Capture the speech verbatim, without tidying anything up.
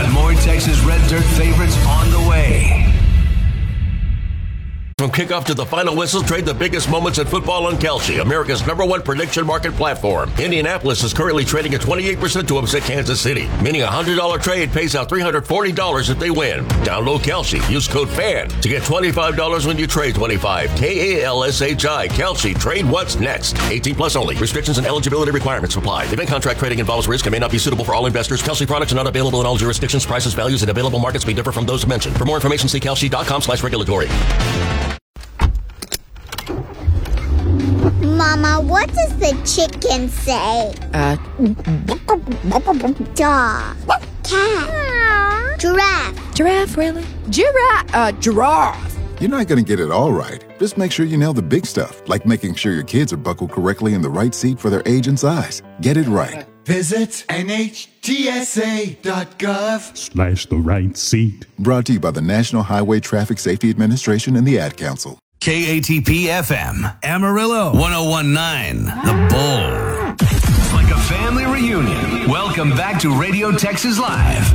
got more Texas Red Dirt favorites on the way. From kickoff to the final whistle, trade the biggest moments in football on Kalshi, America's number one prediction market platform. Indianapolis is currently trading at twenty-eight percent to upset Kansas City, meaning a one hundred dollars trade pays out three hundred forty dollars if they win. Download Kalshi. Use code FAN to get twenty-five dollars when you trade twenty-five. K A L S H I. Kalshi. Trade what's next. eighteen plus only. Restrictions and eligibility requirements apply. Event contract trading involves risk and may not be suitable for all investors. Kalshi products are not available in all jurisdictions. Prices, values, and available markets may differ from those mentioned. For more information, see kalshi.com slash regulatory. Mama, what does the chicken say? Uh, Dog. Cat. Giraffe. Giraffe, really? Giraffe. Uh, giraffe. You're not going to get it all right. Just make sure you nail the big stuff, like making sure your kids are buckled correctly in the right seat for their age and size. Get it right. Visit N H T S A dot gov slash the right seat. Brought to you by the National Highway Traffic Safety Administration and the Ad Council. K A T P F M, Amarillo, one oh one point nine, The Bull. Like a family reunion. Welcome back to Radio Texas Live.